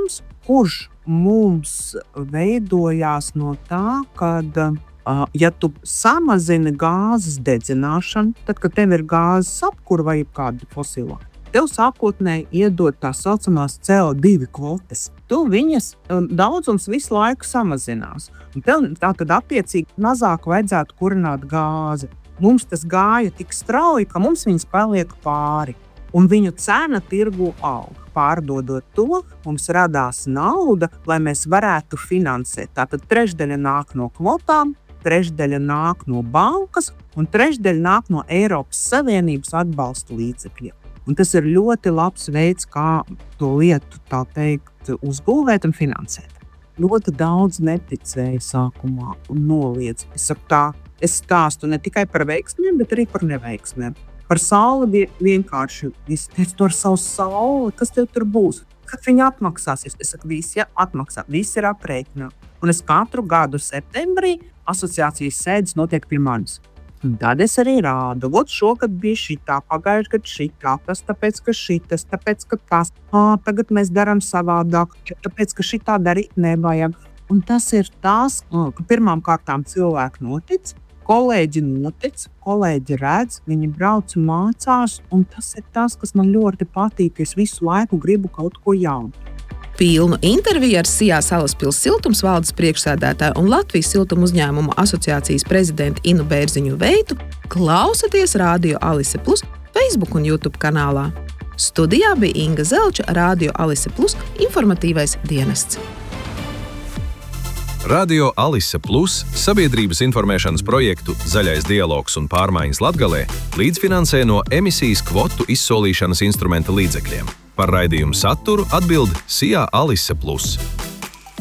jautājums, kurš mums veidojās no tā, kad, ja tu samazini gāzes dedzināšanu, tad, kad tev ir gāzes apkura vai kāda fosila, tev sākotnēji iedod tā saucamās CO2 kvotas. Tu viņas daudzums visu laiku samazinās. Un tev tātad attiecīgi mazāk vajadzētu kurināt gāzi. Mums tas gāja tik strauji, ka mums viņas paliek pāri. Un viņu cena tirgu aug. Pārdodot to, mums radās nauda, lai mēs varētu finansēt. Tātad trešdaļa nāk no kvotām, trešdaļa nāk no bankas un trešdaļa nāk no Eiropas Savienības atbalsta līdzekļiem. Un tas ir ļoti labs veids, kā to lietu, tā teikt, uzbūvēt un finansēt. Ļoti daudz neticēja sākumā un noliedz. Es stāstu ne tikai par veiksmēm, bet arī par neveiksmēm. Par sauli bija vienkārši. Visi teica, tur savu sauli, kas tev tur būs? Kad viņa atmaksāsies? Es saku, visi atmaksā, visi ir aprēķinā. Un es katru gadu septembrī asociācijas sēdes notiek pie manis. Un tad es arī rādu. Vot šogad bija šitā, pagājuši gadu šitā, tas tāpēc, ka šitas, tāpēc, ka tas. Tagad mēs darām savādāk, tāpēc, ka šitā darīt nevajag. Un tas ir tas, ka pirmām kārtām cilvēki notic, kolēģi notic, kolēģi redz, viņi brauc un mācās, un tas ir tas, kas man ļoti patīk, ka es visu laiku gribu kaut ko jaunu. Pilnu interviju ar Sijā Salaspils siltums valdes priekšsēdētāju un Latvijas siltuma uzņēmumu asociācijas prezidentu Inu Bērziņu Veitu klausaties Radio Alise Plus Facebook un YouTube kanālā. Studijā bija Inga Zelča, Radio Alise Plus informatīvais dienests. Radio Alise Plus sabiedrības informēšanas projektu Zaļais dialogs un pārmaiņas Latgalē līdzfinansē no emisijas kvotu izsolīšanas instrumenta līdzekļiem. Par raidījumu saturu atbild Sijā Alise Plus.